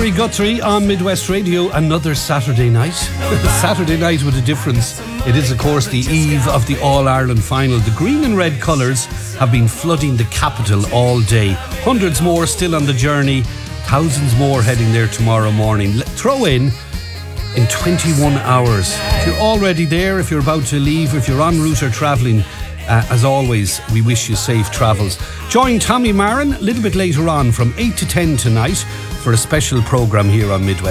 Kerry Guthrie on Midwest Radio. Another Saturday night. Saturday night with a difference. It is, of course, the eve of the All-Ireland final. The green and red colours have been flooding the capital all day. Hundreds more still on the journey. Thousands more heading there tomorrow morning. Throw in 21 hours. If you're already there, if you're about to leave, if you're en route or travelling, as always, we wish you safe travels. Join Tommy Marin a little bit later on from 8 to 10 tonight for a special programme here on Midwest.